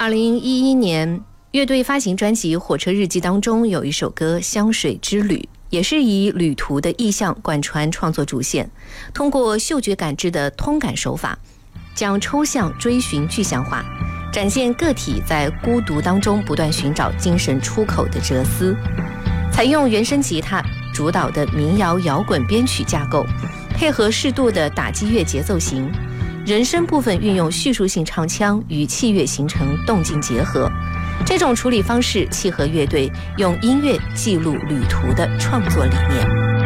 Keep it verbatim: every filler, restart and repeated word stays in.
二零一一年，乐队发行专辑《火车日记》当中有一首歌《香水之旅》，也是以旅途的意象贯穿创作主线，通过嗅觉感知的通感手法，将抽象追寻具象化，展现个体在孤独当中不断寻找精神出口的哲思。采用原声吉他主导的民谣摇滚编曲架构，配合适度的打击乐节奏型，人声部分运用叙述性唱腔与器乐形成动静结合。这种处理方式契合乐队用音乐记录旅途的创作理念。